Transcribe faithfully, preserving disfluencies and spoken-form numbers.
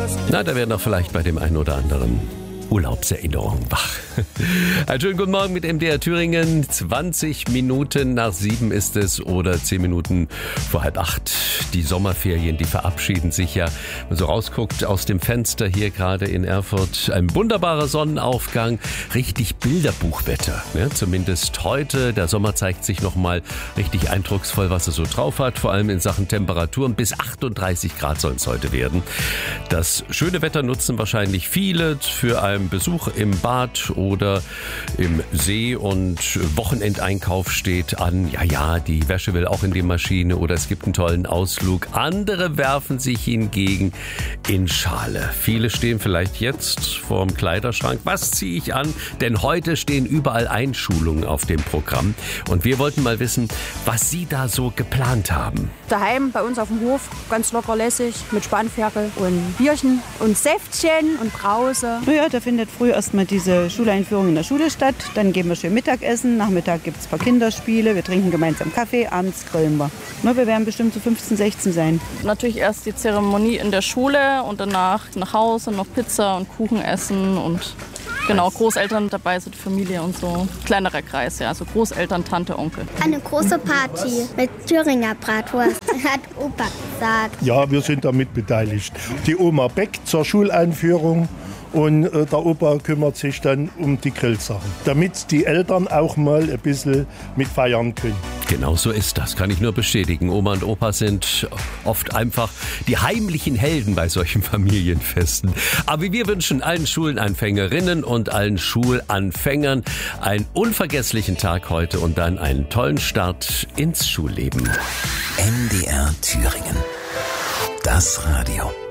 Spaß. Na, da werden auch vielleicht bei dem einen oder anderen Urlaubserinnerungen wach. Einen schönen guten Morgen mit M D R Thüringen. zwanzig Minuten nach sieben ist es oder zehn Minuten vor halb acht. Die Sommerferien, die verabschieden sich ja. Wenn man so rausguckt aus dem Fenster hier gerade in Erfurt, ein wunderbarer Sonnenaufgang, richtig Bilderbuchwetter. Ja, zumindest heute. Der Sommer zeigt sich nochmal richtig eindrucksvoll, was er so drauf hat. Vor allem in Sachen Temperaturen. Bis achtunddreißig Grad sollen es heute werden. Das schöne Wetter nutzen wahrscheinlich viele für einen Besuch im Bad oder im See und Wochenendeinkauf steht an. Ja, ja, die Wäsche will auch in die Maschine oder es gibt einen tollen Ausflug. Andere werfen sich hingegen in Schale. Viele stehen vielleicht jetzt vorm Kleiderschrank. Was ziehe ich an? Denn heute stehen überall Einschulungen auf dem Programm. Und wir wollten mal wissen, was Sie da so geplant haben. Daheim bei uns auf dem Hof, ganz locker lässig, mit Spanferkel und Bierchen und Säftchen und Brause. Ja, da findet früh erstmal diese Schuleinführung in der Schule statt. Dann gehen wir schön Mittagessen. Nachmittag gibt es ein paar Kinderspiele. Wir trinken gemeinsam Kaffee. Abends grillen wir. Na, wir werden bestimmt so fünfzehn, sechzehn sein. Natürlich erst die Zeremonie in der Schule und danach nach Hause noch Pizza und Kuchen essen und genau, Großeltern dabei sind, Familie und so. Kleinerer Kreis, ja, also Großeltern, Tante, Onkel. Eine große Party mit Thüringer Bratwurst, hat Opa gesagt. Ja, wir sind damit beteiligt. Die Oma bäckt zur Schuleinführung und äh, der Opa kümmert sich dann um die Grillsachen, damit die Eltern auch mal ein bisschen mit feiern können. Genau so ist das, kann ich nur bestätigen. Oma und Opa sind oft einfach die heimlichen Helden bei solchen Familienfesten. Aber wir wünschen allen Schulanfängerinnen und allen Schulanfängern einen unvergesslichen Tag heute und dann einen tollen Start ins Schulleben. M D R Thüringen. Das Radio.